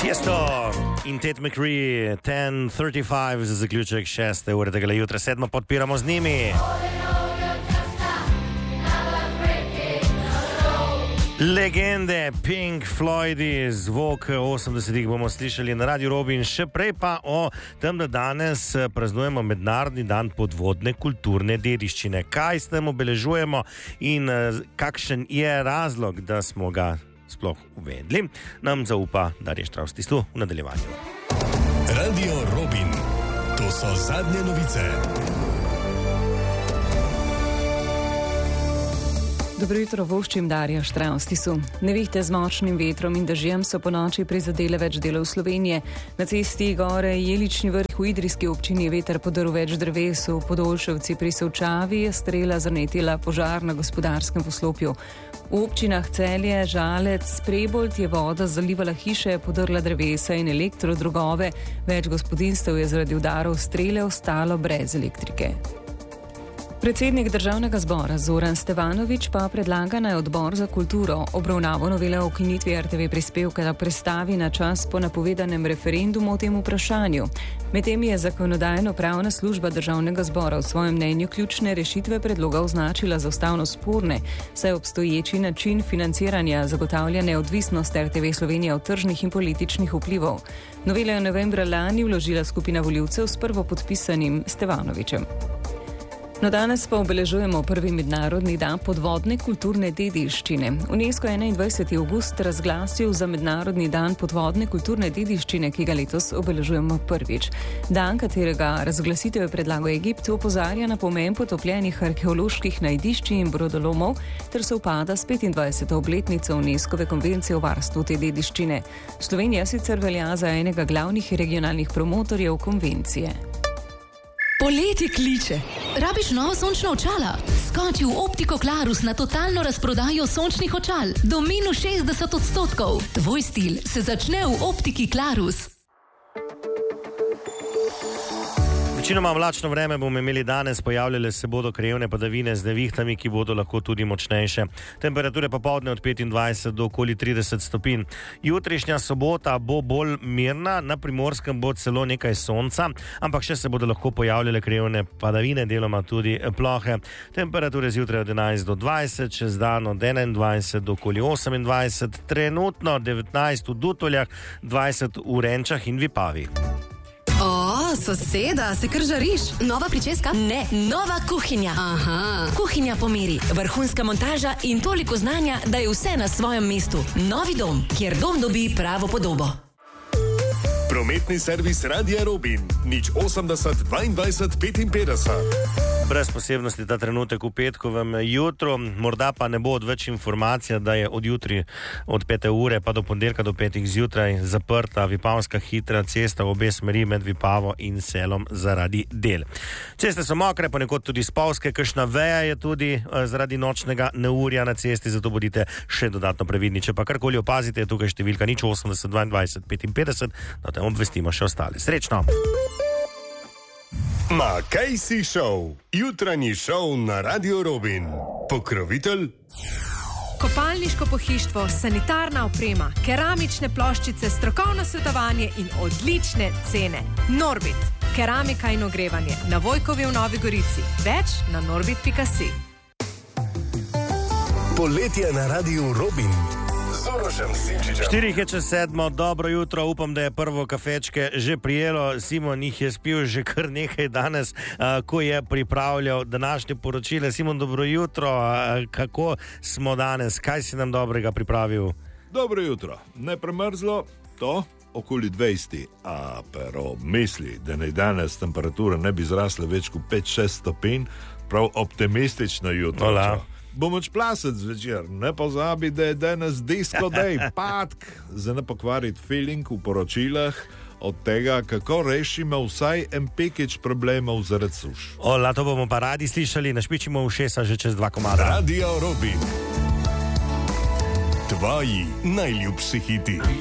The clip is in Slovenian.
Tiesto in Tate McCree, 10:35 za zaključek 6. ure tega jutra, 7. podpiramo z njimi. Legende Pink Floydi, zvok 80-ih bomo slišali na Radio Robin, še prej pa o tem, da danes praznujemo Mednarodni dan podvodne kulturne dediščine. Kaj s tem obeležujemo in kakšen je razlog, da smo ga sploh uvedli, nam zaupa Darja Štravstis v nadaljevanju. Radio Robin, to so zadnje novice. Dobro jutro, voščim Darja Štravstisu. Nevihte z močnim vetrom in dežjem so po noči prizadele več delov Slovenije. Na cesti gore Jelični vrh v idrijski občini je veter podrl več dreves, v Podolševci pri Solčavi je strela zanetila požar na gospodarskem poslopju. V občinah Celje, Žalec, Prebold je voda zalivala hiše, podrla drevesa in elektrodrogove. Več gospodinjstev je zaradi udarov strele ostalo brez elektrike. Predsednik Državnega zbora Zoran Stevanović pa predlaga, naj Odbor za kulturo obravnavo novele o ukinitvi RTV prispevka da prestavi na čas po napovedanem referendumu o tem vprašanju. Medtem je Zakonodajno-pravna služba Državnega zbora v svojem mnenju ključne rešitve predloga označila za ustavno sporne, saj obstoječi način financiranja zagotavlja neodvisnost RTV Slovenije od tržnih in političnih vplivov. Novela je novembra lani vložila skupina volivcev s prvopodpisanim Stevanovićem. No, danes pa obeležujemo prvi mednarodni dan podvodne kulturne dediščine. UNESCO je 21. avgust razglasil za mednarodni dan podvodne kulturne dediščine, ki ga letos obeležujemo prvič. Dan, katerega razglasitev je predlagal Egipt, opozarja na pomen potopljenih arheoloških najdišč in brodolomov ter sovpada s 25. obletnico UNESCO-ve konvencije o varstvu te dediščine. Slovenija sicer velja za enega glavnih regionalnih promotorjev konvencije. Poletje kliče. Rabiš novo sončno očala? Skoči v Optiko Clarus na totalno razprodajo sončnih očal. Do minus 60%. Tvoj stil se začne v Optiki Clarus. Večinoma oblačno vreme bomo imeli danes, pojavljale se bodo krajevne padavine z nevihtami, ki bodo lahko tudi močnejše. Temperature popoldne od 25 do okoli 30 stopinj. Jutrišnja sobota bo bolj mirna, na Primorskem bo celo nekaj sonca, ampak še se bodo lahko pojavljale krajevne padavine, deloma tudi plohe. Temperature zjutraj od 11 do 20, čez dan od 21 do okoli 28, trenutno 19 v Dutoljah, 20 v Renčah in Vipavi. O, soseda, se kar žariš? Nova pričeska? Ne, nova kuhinja. Aha, kuhinja po meri, vrhunska montaža in toliko znanja, da je vse na svojem mestu. Novi dom, kjer dom dobi pravo podobo. Prometni servis Radia Robin, 080 22 55. Brez posebnosti ta trenutek v petkovem jutru, morda pa ne bo odveč informacija, da je od jutri od 5. ure pa do ponedeljka do 5. zjutraj zaprta Vipavska hitra cesta v obe smeri med Vipavo in Selom zaradi del. Ceste so mokre, ponekod tudi spolzke, kakšna veja je tudi zaradi nočnega neurja na cesti, zato bodite še dodatno previdni. Če pa karkoli opazite, je tukaj številka 080 22 55, da te obvestimo še ostale. Srečno! Makajsi Show, jutranji šov na Radio Robin. Pokrovitelj? Kopalniško pohištvo, sanitarna oprema, keramične ploščice, strokovno svetovanje in odlične cene. Norbit, keramika in ogrevanje, na Vojkovi v Novi Gorici. Več na norbit.si. Poletje na Radio Robin. 4 je čez 7, dobro jutro, upam, da je prvo kafečke že prijelo. Simon jih je spil že kar nekaj danes, ko je pripravljal današnje poročile. Simon, dobro jutro, kako smo danes, kaj si nam dobrega pripravil? Dobro jutro, ne premrzlo, to okoli 20, pero misli, da naj danes temperatura ne bi zrasla več kot 5-6 stopinj, prav optimistično jutro. Ola. Bomoč plasec zvečer, ne pozabi, da je danes disco day, patk, za ne pokvariti feeling v poročilah od tega, kako rešimo vsaj en pekič problemov zaradi suš. Ola, to bomo pa radi slišali, našpičimo ušesa že čez 2 komada. Radio Robin. Tvoji najljubši hiti.